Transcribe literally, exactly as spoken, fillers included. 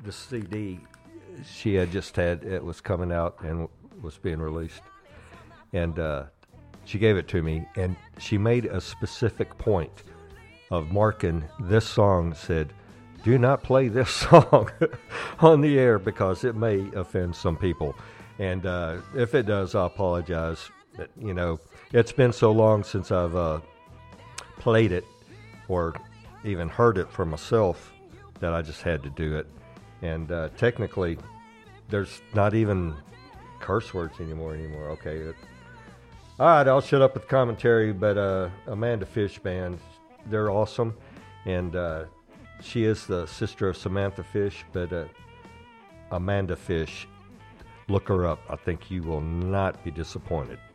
the C D she had just had, it was coming out and was being released. And uh, she gave it to me, and she made a specific point of marking this song, said, do not play this song on the air because it may offend some people. And uh, if it does, I apologize. But, you know, it's been so long since I've uh, played it or even heard it for myself that I just had to do it. And uh, technically, there's not even curse words anymore anymore. Okay. It, all right, I'll shut up with commentary, but uh, Amanda Fish Band, they're awesome. And uh, she is the sister of Samantha Fish, but uh, Amanda Fish, look her up. I think you will not be disappointed.